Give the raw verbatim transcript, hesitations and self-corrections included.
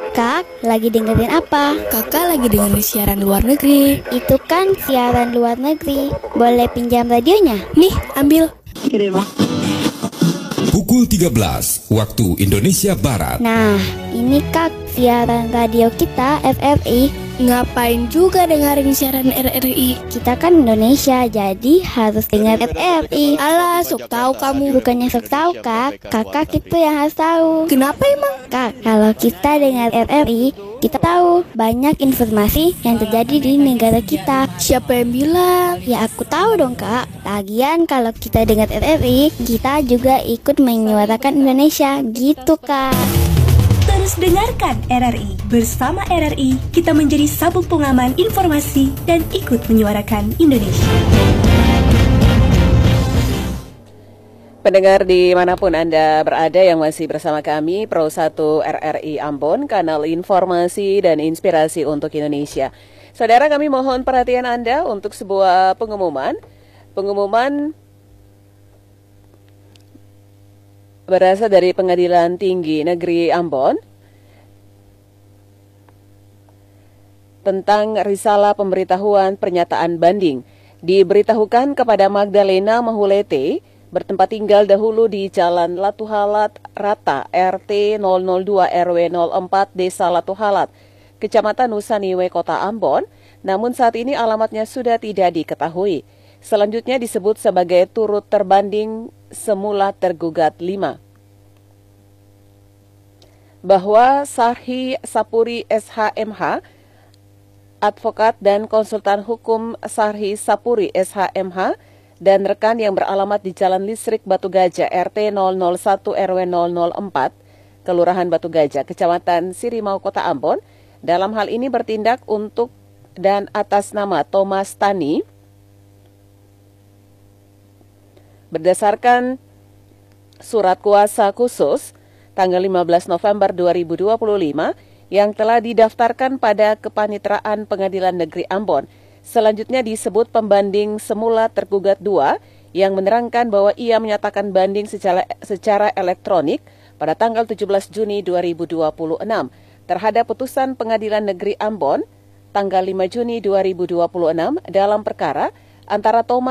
Kak, lagi dengerin apa? Kakak lagi dengerin siaran luar negeri. Itu kan siaran luar negeri. Boleh pinjam radionya? Nih, ambil. Pukul tiga belas, waktu Indonesia Barat. Nah, ini Kak, siaran radio kita F R I. Ngapain juga dengerin siaran R R I? Kita kan Indonesia, jadi harus dengar F R I. Alah, sok tahu kamu. Bukannya sok tahu, Kak. Kakak itu yang harus tahu. Kenapa emang? Kak, kalau kita dengar F R I, kita tahu banyak informasi yang terjadi di negara kita. Siapa yang bilang? Ya aku tahu dong, Kak. Lagian kalau kita dengar F R I, kita juga ikut menyuarakan Indonesia, gitu, Kak. Terus dengarkan R R I. Bersama R R I, kita menjadi sabuk pengaman informasi dan ikut menyuarakan Indonesia. Pendengar dimanapun Anda berada yang masih bersama kami, Pro satu R R I Ambon, kanal informasi dan inspirasi untuk Indonesia. Saudara, kami mohon perhatian Anda untuk sebuah pengumuman. Pengumuman berasal dari Pengadilan Tinggi Negeri Ambon tentang risalah pemberitahuan pernyataan banding. Diberitahukan kepada Magdalena Mahulete, bertempat tinggal dahulu di Jalan Latuhalat Rata, R T nol nol dua R W nol empat, Desa Latuhalat, Kecamatan Nusaniwe, Kota Ambon, namun saat ini alamatnya sudah tidak diketahui. Selanjutnya disebut sebagai turut terbanding semula tergugat lima. Bahwa Sarhi Sapuri S H M H, advokat dan konsultan hukum Sarhi Sapuri S H M H, dan rekan yang beralamat di Jalan Listrik Batu Gajah R T nol nol satu R W nol nol empat, Kelurahan Batu Gajah, Kecamatan Sirimau, Kota Ambon, dalam hal ini bertindak untuk dan atas nama Thomas Tani, berdasarkan surat kuasa khusus tanggal lima belas November dua ribu dua puluh lima yang telah didaftarkan pada Kepanitraan Pengadilan Negeri Ambon. Selanjutnya disebut pembanding semula tergugat dua yang menerangkan bahwa ia menyatakan banding secara, secara elektronik pada tanggal tujuh belas Juni dua ribu dua puluh enam terhadap putusan Pengadilan Negeri Ambon tanggal lima Juni dua ribu dua puluh enam dalam perkara antara Thomas